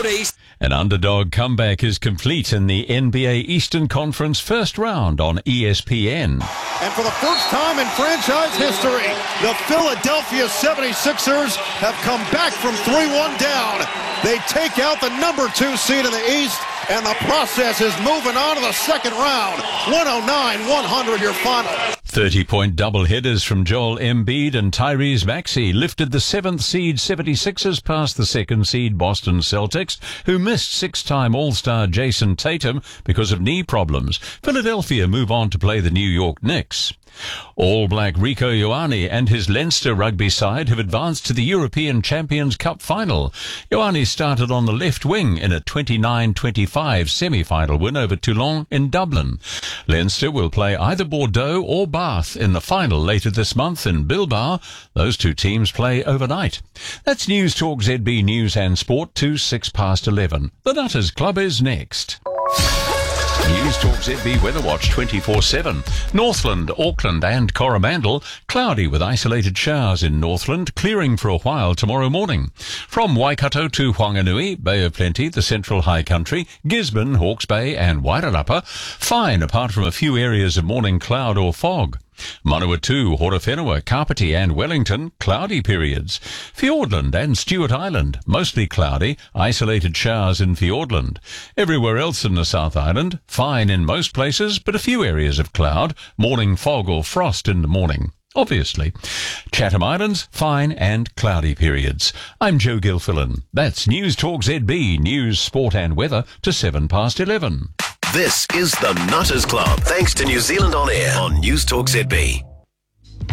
East. An underdog comeback is complete in the NBA Eastern Conference first round on ESPN. And for the first time in franchise history, the Philadelphia 76ers have come back from 3-1 down. They take out the number 2 seed in the East, and the process is moving on to the second round. 109-100 your final. 30-point doubleheaders from Joel Embiid and Tyrese Maxey lifted the 7th seed 76ers past the 2nd seed Boston Celtics, who missed 6-time All-Star Jason Tatum because of knee problems. Philadelphia move on to play the New York Knicks. All-Black Rico Ioane and his Leinster rugby side have advanced to the European Champions Cup final. Ioane started on the left wing in a 29-25 semi-final win over Toulon in Dublin. Leinster will play either Bordeaux or Bath in the final later this month in Bilbao. Those two teams play overnight. That's News Talk ZB News and Sport to 11:06. The Nutters Club is next. News Talk ZB Weather Watch 24/7. Northland, Auckland and Coromandel, cloudy with isolated showers in Northland, clearing for a while tomorrow morning. From Waikato to Whanganui, Bay of Plenty, the Central High Country, Gisborne, Hawke's Bay and Wairarapa, fine apart from a few areas of morning cloud or fog. Manawatu, Horowhenua, Kapiti and Wellington, cloudy periods. Fiordland and Stewart Island, mostly cloudy, isolated showers in Fiordland. Everywhere else in the South Island, fine in most places, but a few areas of cloud, morning fog or frost in the morning. Obviously. Chatham Islands, fine and cloudy periods. I'm Joe Gilfillan. That's News Talk ZB, news, sport and weather to 11:11. This is the Nutters Club, thanks to New Zealand On Air on News Talk ZB.